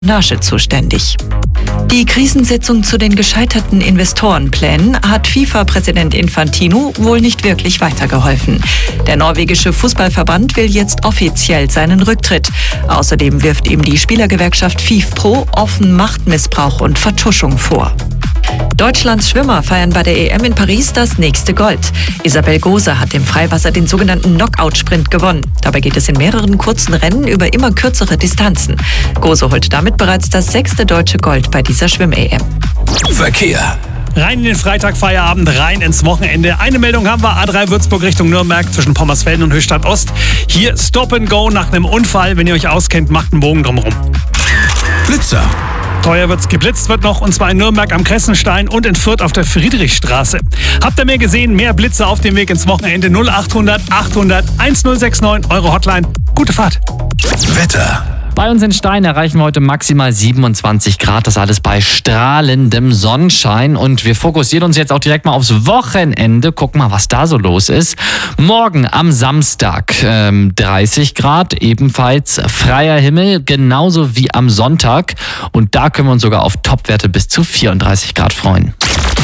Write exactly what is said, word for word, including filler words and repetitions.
Spionage zuständig. Die Krisensitzung zu den gescheiterten Investorenplänen hat FIFA-Präsident Infantino wohl nicht wirklich weitergeholfen. Der norwegische Fußballverband will jetzt offiziell seinen Rücktritt. Außerdem wirft ihm die Spielergewerkschaft FIFPro offen Machtmissbrauch und Vertuschung vor. Deutschlands Schwimmer feiern bei der E M in Paris das nächste Gold. Isabel Gose hat im Freiwasser den sogenannten Knockout-Sprint gewonnen. Dabei geht es in mehreren kurzen Rennen über immer kürzere Distanzen. Gose holt damit bereits das sechste deutsche Gold bei dieser Schwimm-E M. Verkehr. Rein in den Freitagfeierabend, rein ins Wochenende. Eine Meldung haben wir, A drei Würzburg Richtung Nürnberg zwischen Pommersfelden und Höchstadt Ost. Hier Stop and Go nach einem Unfall. Wenn ihr euch auskennt, macht einen Bogen drumherum. Blitzer. Teuer wird's, geblitzt wird noch, und zwar in Nürnberg am Kressenstein und in Fürth auf der Friedrichstraße. Habt ihr mehr gesehen? Mehr Blitze auf dem Weg ins Wochenende. null acht hundert achthundert1069, eure Hotline. Gute Fahrt. Wetter. Bei uns in Stein erreichen wir heute maximal siebenundzwanzig Grad. Das alles bei strahlendem Sonnenschein. Und wir fokussieren uns jetzt auch direkt mal aufs Wochenende. Gucken mal, was da so los ist. Morgen am Samstag ähm, dreißig Grad, ebenfalls freier Himmel, genauso wie am Sonntag. Und da können wir uns sogar auf Topwerte bis zu vierunddreißig Grad freuen.